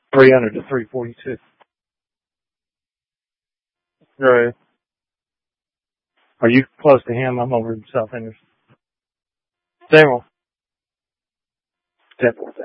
300 to 342. Right. Are you close to him? I'm over in South Henderson. Same one. 10.